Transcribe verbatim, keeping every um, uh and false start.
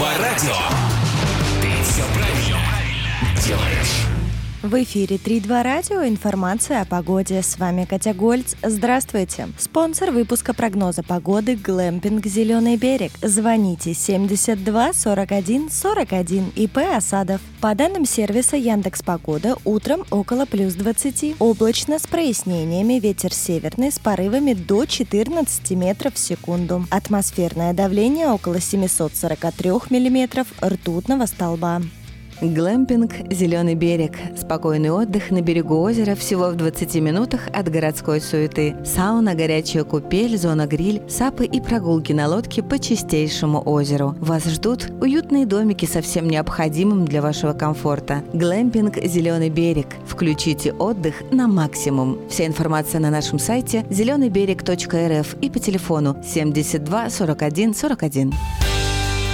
два радио. Ты все правильно делаешь. В эфире три два радио. Информация о погоде. С вами Катя Гольц. Здравствуйте. Спонсор выпуска прогноза погоды «Глэмпинг Зеленый берег». Звоните семьдесят два сорок один сорок один. ИП Осадов. По данным сервиса Яндекс.Погода, утром около плюс двадцати. Облачно с прояснениями, ветер северный с порывами до четырнадцати метров в секунду. Атмосферное давление около семьсот сорок три миллиметров ртутного столба. Глэмпинг «Зеленый берег». Спокойный отдых на берегу озера всего в двадцати минутах от городской суеты. Сауна, горячая купель, зона гриль, сапы и прогулки на лодке по чистейшему озеру. Вас ждут уютные домики со всем необходимым для вашего комфорта. Глэмпинг «Зеленый берег». Включите отдых на максимум. Вся информация на нашем сайте зеленый берег точка эр эф и по телефону семьдесят два сорок один сорок один.